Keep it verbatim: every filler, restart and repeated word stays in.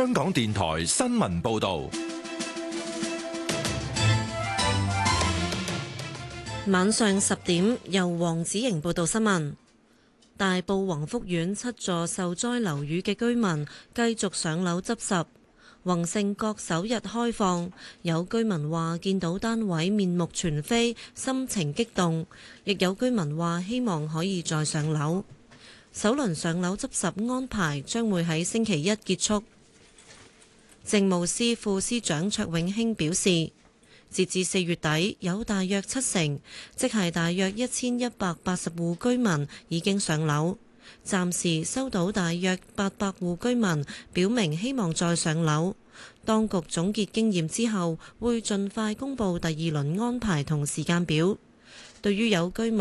香港電台新聞報道。 晚上十點，由黃子瑩報道新聞。大埔宏福苑七座受災樓宇嘅居民繼續上樓執拾。宏盛閣首日開放，有居民話見到單位面目全非，心情激動；亦有居民話希望可以再上樓。首輪上樓執拾安排將會喺星期一結束。政務司副司長卓永興表示，截至四月底，有大約七成，即係大約一千一百八十戶居民已經上樓。暫時收到大約八百戶居民表明希望再上樓。當局總結經驗之後，會盡快公布第二輪安排同時間表。對於有居民